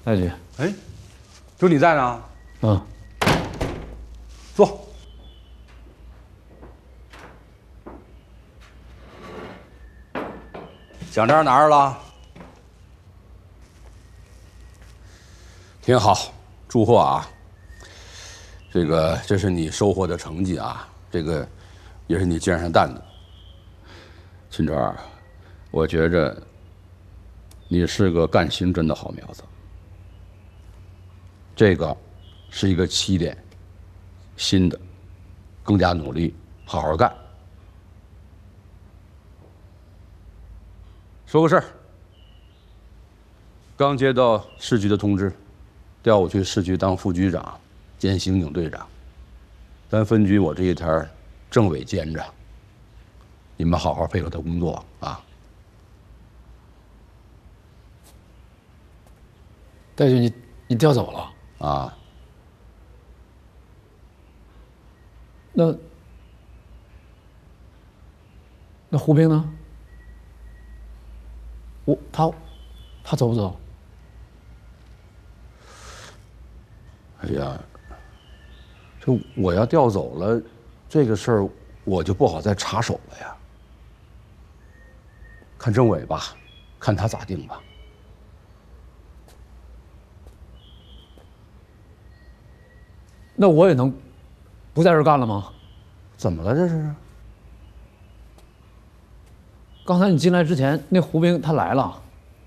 戴局， 哎，就你在呢？ 嗯， 坐。奖章拿着了，挺好，祝贺啊！这是你收获的成绩啊，这个也是你肩上担的。秦川，我觉着你是个干刑侦的好苗子。这个是一个起点，新的，更加努力，好好干。说个事儿，刚接到市局的通知，调我去市局当副局长兼刑警队长。咱分局我这一摊政委兼着，你们好好配合他工作啊。 戴局，你调走了啊？ 那胡兵呢？他走不走？ 哎呀，这我要调走了，这个事儿我就不好再插手了呀。看政委吧，看他咋定吧。 那我也能不在这儿干了吗？ 怎么了这是？ 刚才你进来之前，那胡兵他来了，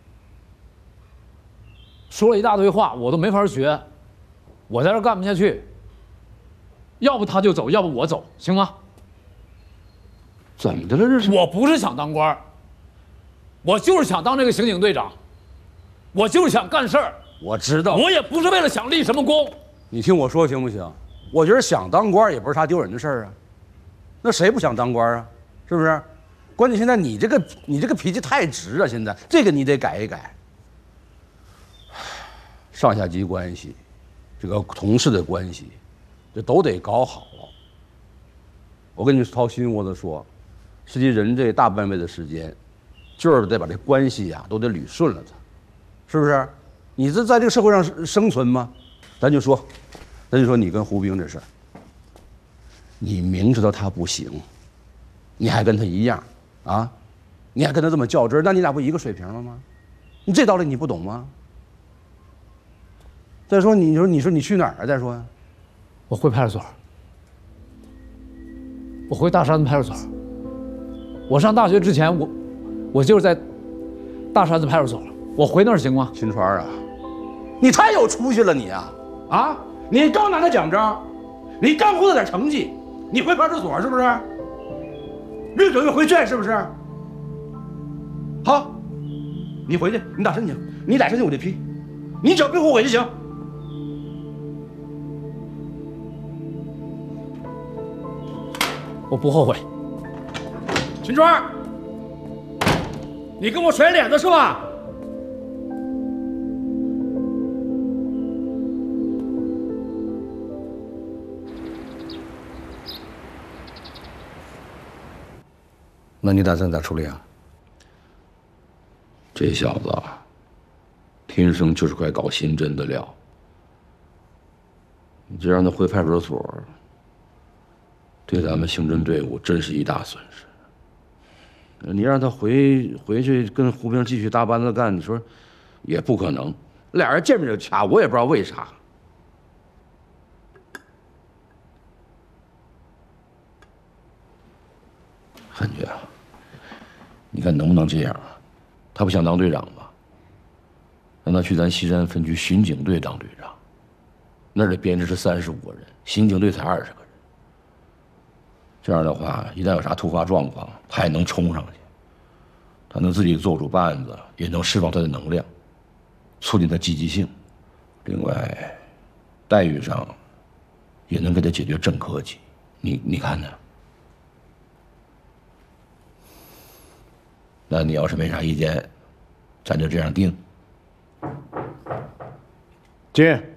说了一大堆话，我都没法学，我在这儿干不下去。要不他就走，要不我走，行吗？ 怎么的了这是？ 我不是想当官，我就是想当这个刑警队长，我就是想干事儿。 我知道， 我也不是为了想立什么功。 你听我说行不行？我觉得想当官也不是啥丢人的事儿啊，那谁不想当官啊？是不是？关键现在你这个脾气太直啊，现在这个你得改一改。上下级关系，这个同事的关系，这都得搞好。我跟你掏心窝子说，实际人这大半辈子时间，就是得把这关系呀都得捋顺了它，是不是？你这在这个社会上生存吗？咱就说你跟胡兵这事儿，你明知道他不行，你还跟他一样啊？你还跟他这么较真儿，那你俩不一个水平了吗？你这道理你不懂吗？再说你说你去哪儿啊？再说呀， 我回派出所，我回大山子派出所。我上大学之前，我就是在大山子派出所，我回那儿行吗？ 秦川啊，你太有出息了你啊！啊，你刚拿到奖章，你刚获得点成绩，你回派出所是不是？越整越回旋是不是？好，你回去，你打申请，你打申请我就批，你只要别后悔就行。 我不后悔。 秦川，你跟我甩脸子是吧？ 那你打算咋处理啊？ 这小子天生就是块搞刑侦的料，你这让他回派出所，对咱们刑侦队伍真是一大损失。你让他回去跟胡兵继续搭班子干，你说也不可能，俩人见面就掐，我也不知道为啥。汉爵啊，你看能不能这样啊？他不想当队长吗？让他去咱西山分局巡警队当队长，那儿的编制是35个人，刑警队才20个人。这样的话，一旦有啥突发状况，他也能冲上去，他能自己做主办子，也能释放他的能量，促进他积极性。另外，待遇上也能给他解决正科级。你看呢？那你要是没啥意见，咱就这样定。 进。